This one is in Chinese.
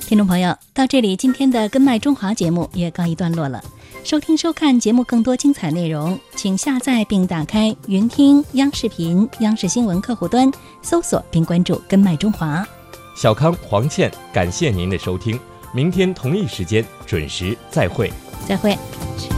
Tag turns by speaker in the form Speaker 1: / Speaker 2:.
Speaker 1: 听众朋友，到这里今天的根脉中华节目也告一段落了。收听收看节目更多精彩内容，请下载并打开云听央视频、央视新闻客户端，搜索并关注根脉中华。
Speaker 2: 小康、黄倩，感谢您的收听，明天同一时间准时再会。
Speaker 1: 再会。